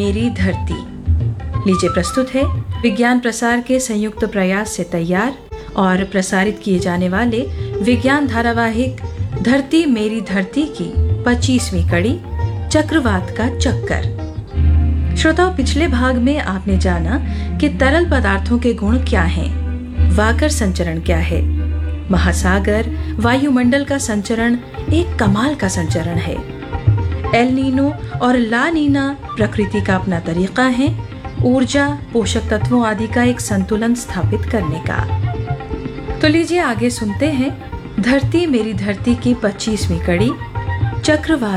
मेरी धरती। लीजिए प्रस्तुत है विज्ञान प्रसार के संयुक्त प्रयास से तैयार और प्रसारित किए जाने वाले विज्ञान धारावाहिक धरती मेरी धरती की 25वीं कड़ी चक्रवात का चक्कर। श्रोताओं, पिछले भाग में आपने जाना कि तरल पदार्थों के गुण क्या हैं, वाकर संचरण क्या है। महासागर वायुमंडल का संचरण एक कमाल का संचरण है। एल नीनो और ला नीना प्रकृति का अपना तरीका है ऊर्जा, पोषक तत्वों आदि का एक संतुलन स्थापित करने का। तो लीजिए आगे सुनते हैं धरती मेरी धरती की 25वीं कड़ी चक्रवात